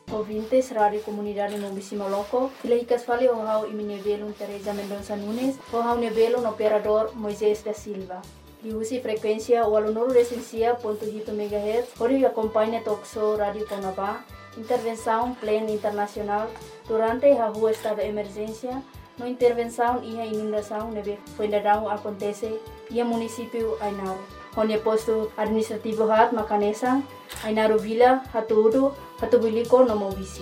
Ouvintes, Rádio Comunidade Mobisimo Loco, Filhicas fale o hau iminebelo Teresa Mendonça Nunes, o hau nebelo no operador Moisés da Silva. E usi frequência o aluno recensia .8 MHz, onde acompanha Toxo Rádio Conabá, intervenção plena internacional durante a rua estado de emergência, no intervenção e a inundação neve Fuendadão acontece e a município Ainaro. Onde posto administrativo hat Macanesa, Ainaro Vila, Hatuudu, Hatubiliko no Mobisi.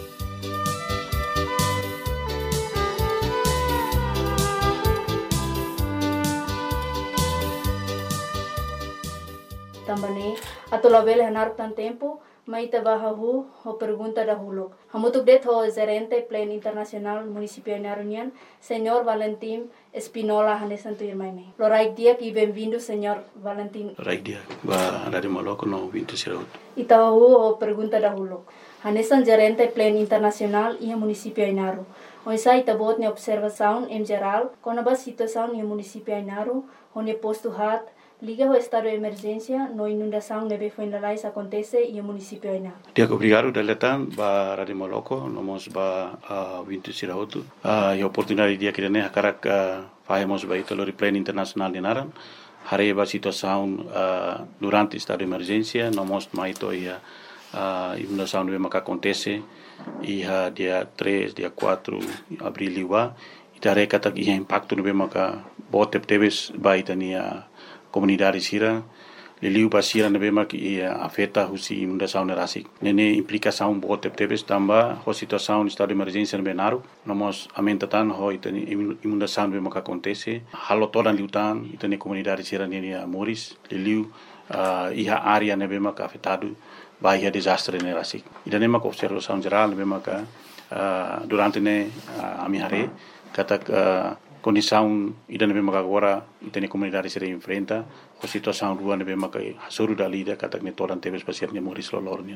Também, atolabele hanar tan tempo, maita bahahu ho pergunta dahulu. Hamutuk det ho gerente plan internacional municipio Narunian, Senhor Valentim Espinola Hanesanto Irmaime. Loraik dia e bem-vindo, Senhor Valentim. Loraik dia, ba Rádio Maloco no vinto siraut. Itahu ho pergunta dahulu. Hanesan gerente plan internacional e municipio Inaru. Onsa itabot ne observação em geral, com a situação no municipio Inaru, onde posto hat liga o estado de emergência, no inundação neve Fuendalais acontece e o município ainda. Dia obrigado deletan ba Rádio Maloco, nomos ba vinto sirautu. E oportunidade dia que ne hakarak fazemos ba italo plan internacional de Naran. Hare ba situação durante estado de emergência, nomos maito ia inundação neve maka acontece e dia 3, dia 4 abril liwa. Itare katak ia impacto neve maka botep teves ba itania comunidade sira liliu basira nebema que afeta husi inundação nerasik nene implicação bote tebes tamba ho situação estado de emergência no Benaru nomos amentatan ho itani inundação nebema que acontece halo toda liutan itani comunidade sira nene Moris liliu iha área nebema que afetado vai desastre nerasik idanema ko observação geral nebema que durante ne amihare katak condição ida nebe maka agora itene comunidade se enfrenta a situação rua nebe maka hasuru dalida katak ne toran tebes pasiat ne Moris lolornian.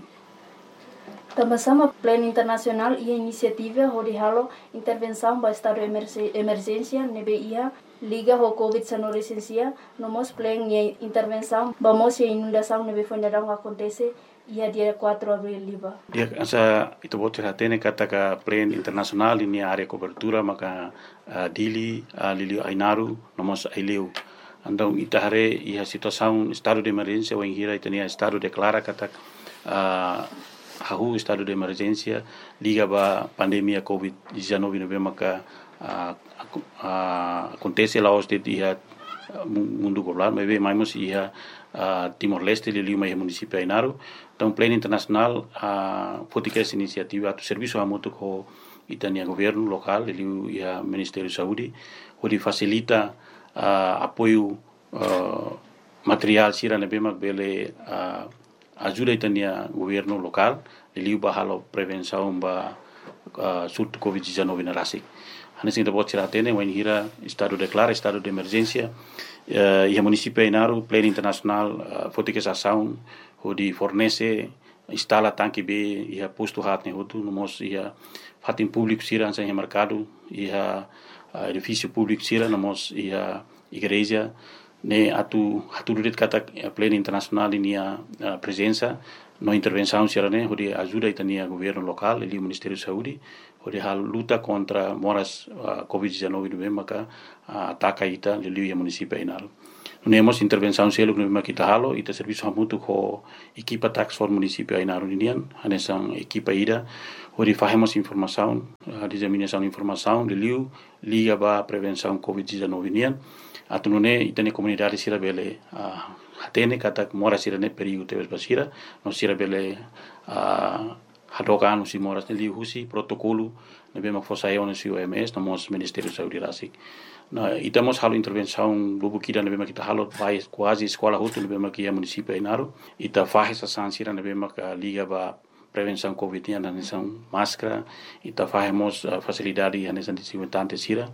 Também plano internacional e iniciativa onde halo intervenção para estado de emergência nebe ia liga ho COVID-19 licencia nomos plan e intervenção vamos e inundação nebe Fuendadão acontece ia dia 4 abril liba. Dia asa itu bote hatene kataka plan internasional ini area cobertura maka Dili Lili Ainaru nomos Aileu. Andau itahare ia situação estado de emergência ou hira itania estado declara katak hahu estado de emergência liga ba pandemia COVID-19 nebe maka acontece lá os de dia mundo global mas bem mais ia Timor-Leste liliu mai município Ainaru então plano internacional fotica essa iniciativa do serviço amoto ko itania governo local liliu ia Ministério Saúde onde facilita apoio material sira nebema bele ajuda itania governo local liliu bahalo prevenção ba surto COVID-19 na rasik hanesin da bot sira tene wen hira estado declara estado de emergência e a município Ainaru plano internacional fotica essa ação onde fornece instala tanque B e a posto hat ne hotu nomos ia fatin público sira sem mercado e a edifício público sira nomos ia igreja ne atu duret kata plano internacional inia presença no intervenção sira ne onde ajuda itania governo local e o Ministério Saúde onde hal luta contra moras COVID-19 no maka ataca ita liliu ia município Ainaru. Nemos intervenção selo no maka kita halo ita serviço hamutu ko equipa tax for município Ainaru ninian hanesan equipa ida onde fazemos informação disseminação de informação liliu liga ba prevenção COVID-19 ninian atunune itane comunidade sira bele hatene kata mora sira ne perigo tebes basira no sira bele hadokan usi moras nili husi protokolo nebe mak fosayon usi OMS nomos Ministério Saúde rasik na itamos halo intervenção lubu kida nebe mak kita halo vai quase escola hutu nebe mak ia município Ainaru ita faz essa sansira nebe mak liga ba prevenção COVID na nessa máscara ita fazemos facilidade na nessa desinfetante sira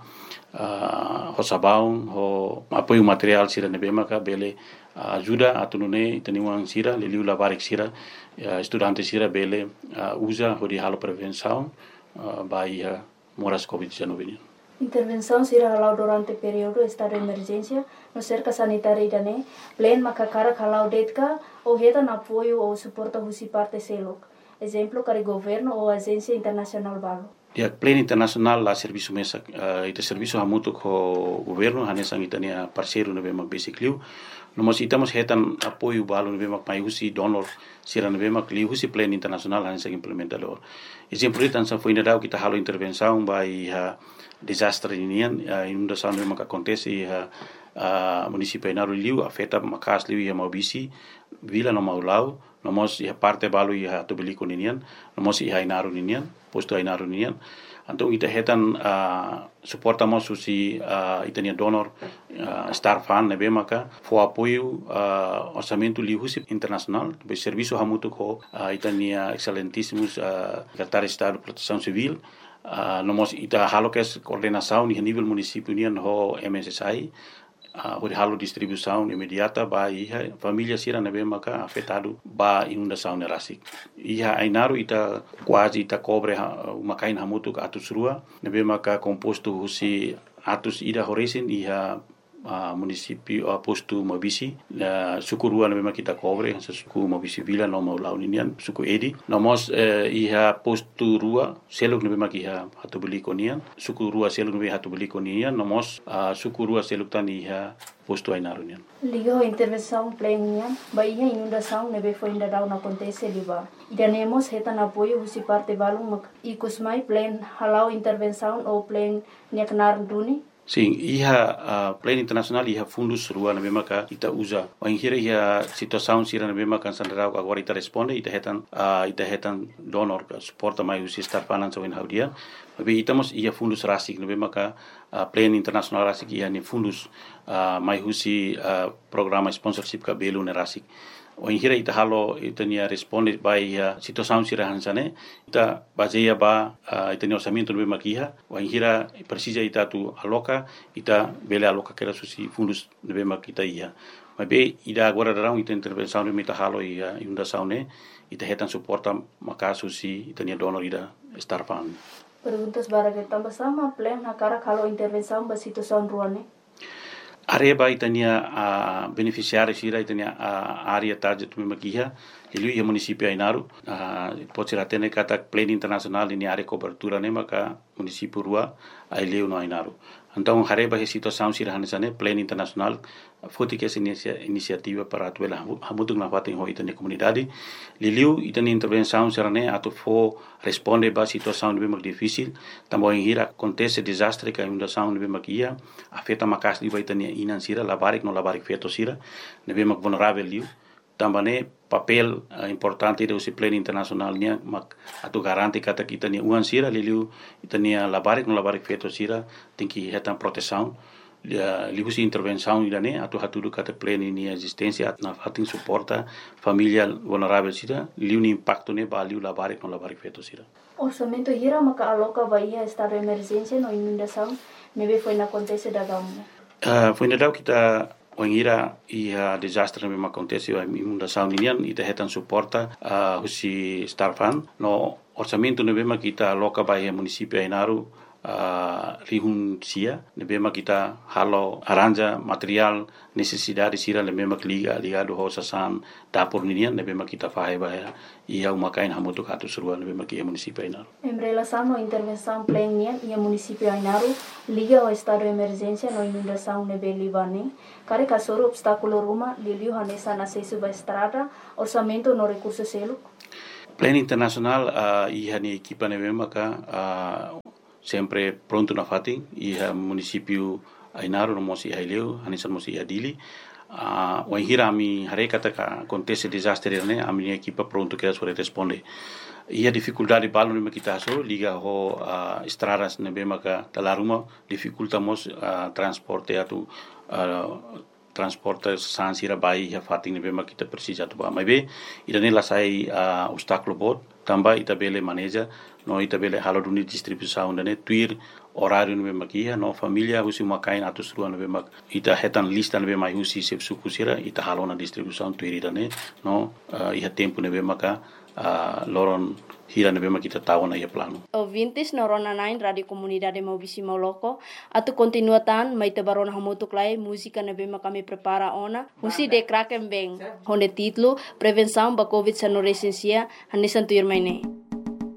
ho sabão ho apoio material sira nebe mak bele ajuda atunune itaniwang sira liliu labarik sira estudante sira bele usa hodi halo prevenção baia moras COVID-19. Intervenção sira halau durante período estado de emergência no cerca sanitária idane plan makakara halau detka ou heta na apoio ou suporta husi parte selok exemplo kari governo ou agência internacional balo. Dia pleno internasional la serviço mesa ita serviço hamutu ko governo hanesang itania parceiro nebe mak basically no mos itamos hetan apoio balo nebe mak mai husi donor sira nebe mak li husi pleno internasional hanesang implementador exemplo itan sa foi nadau kita halo intervenção by desastre inian inundação nebe mak acontece município Inaru liu afeta makas liu ia maubisi vila no maulau nomos ia parte balu ia tobeliko ninian nomos ia Inaru ninian posto Inaru ninian então ita hetan suportamos susi itania donor star fan nebe maka fo apoio orçamento liu husi internacional be serviço hamutu ko itania excelentíssimos secretário de estado de proteção civil nomos ita halokes coordenação ni nível município nian ho MSSI Hori halo distribuição imediata ba iha família sira nebe maka afetado ba inundação nerasik. Iha Ainaru ita quase ita cobre makain hamutu atus rua nebe maka composto husi atus ida horesin iha município posto Mabisi suku rua nebe maka kita cobre suku Mabisi vila no mau ninian suku edi nomos iha posto rua seluk nebe maka iha hatubeli konian suku rua seluk nebe hatubeli konian nomos suku rua seluk tan iha posto Ainaru nian. Liga a intervenção plenian ba iha inundação nebe foi ainda não acontece liba. Idanemos hetan apoio husi parte balung mak ikusmai plan halau intervenção ou plan nyaknar duni. Sim, iha pleno internacional iha fundus rua na maka ita usa. Wanghira iha situação sira na maka sandrau agora ita responde ita hetan donor suporta mai usi star finance win haudia. Tapi itamos iha fundus rasik na maka pleno internacional rasik iha ni fundus mai usi programa sponsorship ka belu na rasik. Wanghira ita halo ita nia responde by situação sira hansane ita baseia ba ita ni orçamento no makiha wanghira precisa ita tu aloca ita bele aloca kera susi fundus no makita ia mas be ida agora darão ita intervenção no mita halo ia inundação ne ita hetan suporta maka susi ita ni donor ida star fund. Perguntas bara que tambah sama plan nakara kalau intervenção ba situação ruane. Areba itania beneficiários sira itania área target makiha ilu ia município Ainaru pode ser até kata pleno internacional ini área cobertura ne maka município rua aileu no Ainaru então areba a situação sira hanesane pleno internacional foi que essa iniciativa para atuela hamutung na fatin ho itania comunidade liu itania intervenção sira ne atu fo responde ba situação bem difícil também hira acontece desastre que inundação bem makia afeta makas liu itania inan sira labarik no labarik feto sira bem mak vulnerável liu também papel importante do pleno internacional nia mak atu garanti kata kita ni uan sira liu itania labarik no labarik feto sira tem que hetan proteção liu si intervenção irane atu hatudu kata pleno ni existência na fatin suporta família vulnerável sira liu ni impacto ne ba liu labarik no labarik feto sira. Orçamento hira maka aloca Bahia estado de emergência no inundação nebe foi na acontece da gauna. Foi na dau kita wangira ia desastre memang acontece a inundação ninian ita hetan suporta husi star fund no orçamento nebe kita aloca Bahia município Ainaru rihun sia nebe kita halo aranja material necessidade sira nebe ligado ho sasan dapur ninian nebe kita fahe Bahia ia umakain hamutu hatu surua nebe ia município Ainaru. Em relação à intervenção plenian ia município Ainaru liga ao estado de emergência no inundação nebe Libane kare kasoro obstáculo ruma liliu hanesa na sesuba estrada orçamento no recurso selo. Plano internacional ia ni equipa nebe sempre pronto na fatin iha município Ainaru no mosi haileu hanisan mosi adili wanghira ami harekata ka acontece desastre ne ami equipa pronto que sobre responde ia dificuldade balu ne kita so liga ho estradas ne be maka talaruma dificultamos transporte atu transporte sansira bai ha fatin ne be maka kita precisa tu ba mai be irane la sai obstáculo bot tamba ita bele maneja no ita bele halo duni distribuição ne tuir horário no makia no família husi makain atus rua no mak ita hetan lista no mai husi sep suku sira ita halo na distribuição tuir ne no iha tempo ne maka loron hira na bema kita tahu na ia plano. Ouvintes na Rona 9 Radio Comunidade Maubisi Mauloko, atu continuatan mai te barona hamutuk lai música na bema kami prepara ona, musi de kraken beng, honde titlo prevenção ba COVID-19 hanesan tuir mai ne.